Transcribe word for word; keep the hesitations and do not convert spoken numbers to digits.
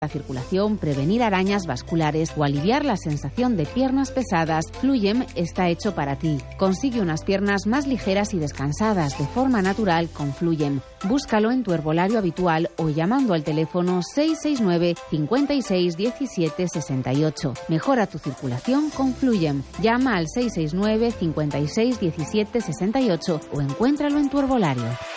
la circulación, prevenir arañas vasculares o aliviar la sensación de piernas pesadas, Fluyem está hecho para ti. Consigue unas piernas más ligeras y descansadas de forma natural con Fluyem. Búscalo en tu herbolario habitual o llamando al teléfono seis seis nueve, cinco seis, diecisiete, sesenta y ocho. Mejora tu circulación con Fluyem. Llama al seis seis nueve, cinco seis, diecisiete, sesenta y ocho o encuéntralo en tu herbolario.